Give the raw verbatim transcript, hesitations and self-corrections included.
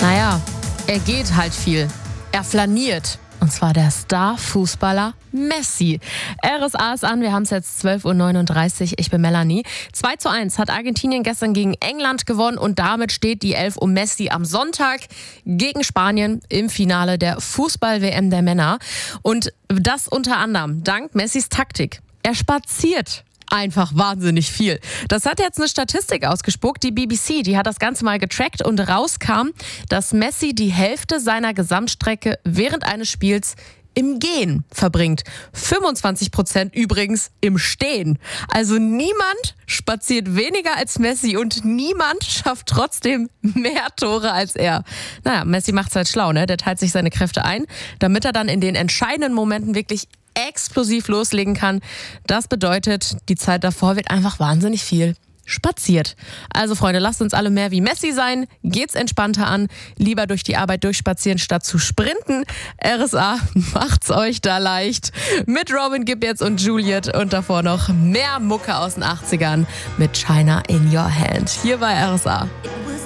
Naja, er geht halt viel. Er flaniert. Und zwar der Star-Fußballer Messi. R S A ist an, wir haben es jetzt zwölf Uhr neununddreißig. Ich bin Melanie. zwei zu eins hat Argentinien gestern gegen England gewonnen und damit steht die Elf um Messi am Sonntag gegen Spanien im Finale der Fußball-W M der Männer. Und das unter anderem dank Messis Taktik. Er spaziert einfach wahnsinnig viel. Das hat jetzt eine Statistik ausgespuckt, die B B C, die hat das Ganze mal getrackt und rauskam, dass Messi die Hälfte seiner Gesamtstrecke während eines Spiels im Gehen verbringt. fünfundzwanzig Prozent übrigens im Stehen. Also niemand spaziert weniger als Messi und niemand schafft trotzdem mehr Tore als er. Naja, Messi macht's halt schlau, ne? Der teilt sich seine Kräfte ein, damit er dann in den entscheidenden Momenten wirklich explosiv loslegen kann. Das bedeutet, die Zeit davor wird einfach wahnsinnig viel spaziert. Also Freunde, lasst uns alle mehr wie Messi sein. Geht's entspannter an. Lieber durch die Arbeit durchspazieren, statt zu sprinten. R S A macht's euch da leicht. Mit Robin Gibb jetzt und Juliet und davor noch mehr Mucke aus den achtzigern mit China in Your Hand. Hier bei R S A.